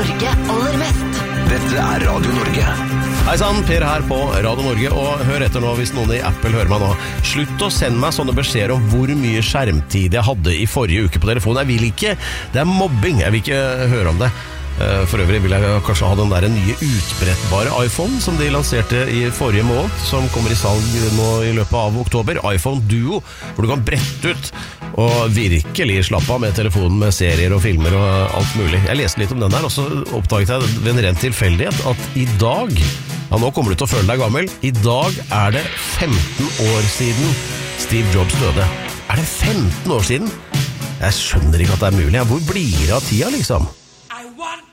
Norge aller mest. Dette Radio Norge. Hei sann, Per her på Radio Norge, og hør etter nå hvis noen i Apple hører meg nå. Slutt å sende meg sånne beskjeder om hvor mye skjermtid jeg hadde i forrige uke på telefonen. Jeg vil ikke, det er mobbing, jeg vil ikke høre om det. For øvrig vil jeg kanskje ha den der nye utbrettbare iPhone som de lanserte i forrige måned, som kommer i salg nå i løpet av oktober. iPhone Duo, hvor du kan brette ut og virkelig slappe av med telefonen med serier og filmer og alt mulig. Jeg leste litt om den der, og så oppdaget jeg ved en ren tilfeldighet at i dag, ja nå kommer du til å føle deg gammel, i dag er det 15 år siden Steve Jobs døde. Er det 15 år siden? Jeg skjønner ikke at det er mulig. Hvor blir det av tida liksom?